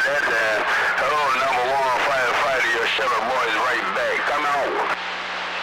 that. And hello, number one firefighter, your Chevy Morris